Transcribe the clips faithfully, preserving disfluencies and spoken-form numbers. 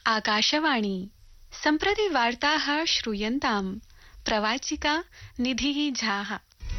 आकाशवाणी सम्प्रति वार्ताः श्रूयन्ताम् प्रवाचिका निधिः झाः।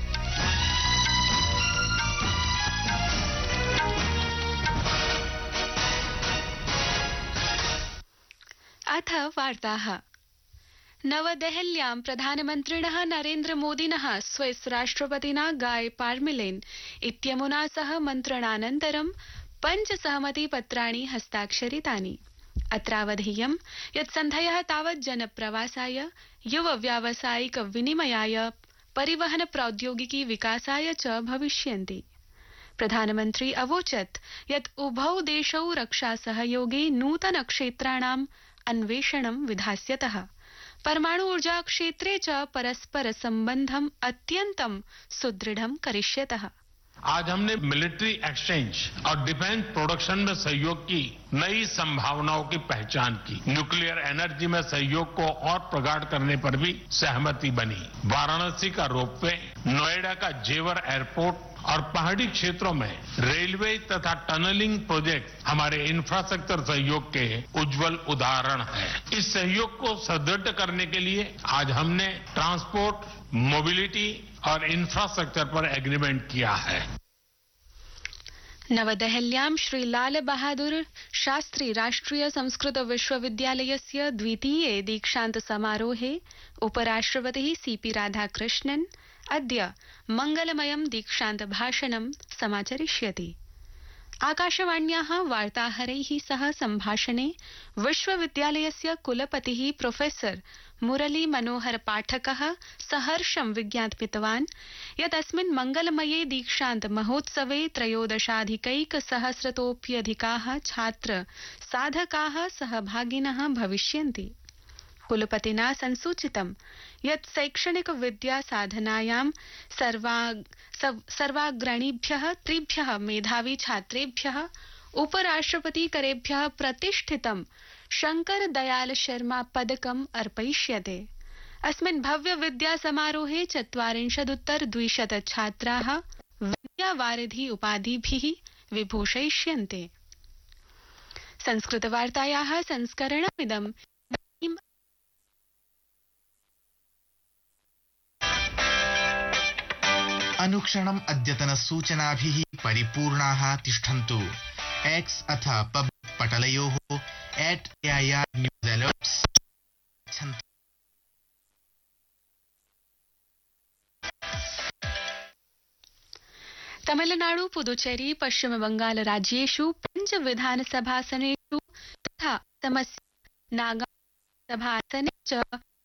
अथ वार्ताः। नवदेहल्यां प्रधानमन्त्रिणः नरेन्द्रमोदिनः स्विस राष्ट्रपतिना गाय पार्मेलिन इत्यमुना सह मन्त्रणानन्तरं पञ्चसहमतिपत्राणि हस्ताक्षरितानि। अत्रावधेयं यत् सन्धयः तावत् जनप्रवासाय, युव व्यावसायिक विनिमयाय, परिवहन प्रौद्योगिकी विकासाय च भविष्यन्ति। प्रधानमन्त्री अवोचत् यत् उभौ देशौ रक्षा सहयोगे नूतन क्षेत्राणाम् अन्वेषणं विधास्यतः। परमाणु ऊर्जा क्षेत्रे च परस्पर संबंधम् अत्यन्तं सुदृढ़ं करिष्यतः। आज हमने मिलिट्री एक्सचेंज और डिफेंस प्रोडक्शन में सहयोग की नई संभावनाओं की पहचान की। न्यूक्लियर एनर्जी में सहयोग को और प्रगाढ़ करने पर भी सहमति बनी। वाराणसी का रोपवे, नोएडा का जेवर एयरपोर्ट और पहाड़ी क्षेत्रों में रेलवे तथा टनलिंग प्रोजेक्ट हमारे इंफ्रास्ट्रक्चर सहयोग के उज्जवल उदाहरण हैं। इस सहयोग को सुदृढ़ करने के लिए आज हमने ट्रांसपोर्ट, मोबिलिटी और इंफ्रास्ट्रक्चर पर एग्रीमेंट किया है। नवदेहल्यां श्री लाल बहादुर शास्त्री राष्ट्रिय संस्कृत विश्वविद्यालयस्य द्वितीये दीक्षान्त समारोहे उपराष्ट्रपतिः सीपी राधाकृष्णन् अद्य मंगलमयं दीक्षान्त भाषणं समाचरिष्यति। आकाशवाण्याः वार्ताहरैः सह सम्भाषणे विश्वविद्यालयस्य कुलपतिः प्रोफेसर मुरली मनोहर पाठकः सहर्षं विज्ञापितवान् यत् अस्मिन् मंगलमये दीक्षान्त महोत्सवे त्रयोदशाधिकैक सहस्रतोऽप्यधिकाः छात्र साधकाः सहभागिनः भविष्यन्ति। कुलपतिना संसूचितं यत् शैक्षणिक विद्या साधनायां सर्वाग्रणीभ्यः त्रिभ्यः मेधावी छात्रेभ्यः उपराष्ट्रपतिकरेभ्यः प्रतिष्ठितं शंकर दयाल शर्मा पदकम् अर्पयिष्यते। अस्मिन् भव्य विद्या समारोहे चत्वारिंशदुत्तर द्विशत छात्राः विद्यावारिधि उपाधिभिः विभूषयिष्यन्ते। संस्कृतवार्तायाः संस्करणमिदं अनुक्षणम् अद्यतन सूचनाभिः परिपूर्णाः तिष्ठन्तु। एक्स अथ public पटलयोः eight AIR news alerts. Tamil Nadu, Puducherry, पश्चिम बंगाल राज्येषु पञ्च विधानसभासनेषु तथा असमस्य नागालैण्ड च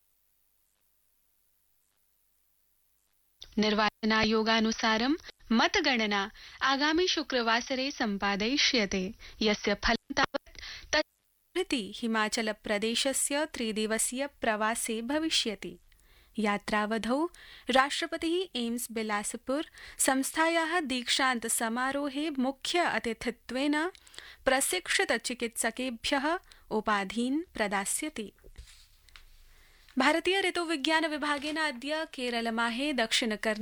निर्वाचनायोगानुसारं मतगणना आगामि शुक्रवासरे सम्पादयिष्यते, यस्य फलं तावत् तत्प्रति हिमाचल प्रदेशस्य त्रिदिवसीय प्रवासे भविष्यति। यात्रावधौ राष्ट्रपतिः एम्स बिलासपुर संस्थायाः दीक्षान्त समारोहे मुख्य अतिथित्वेन प्रशिक्षित चिकित्सकेभ्यः उपाधीन् प्रदास्यति। भारतीय ऋतुविज्ञान विभागेन अद्य केरलमाहे दक्षिण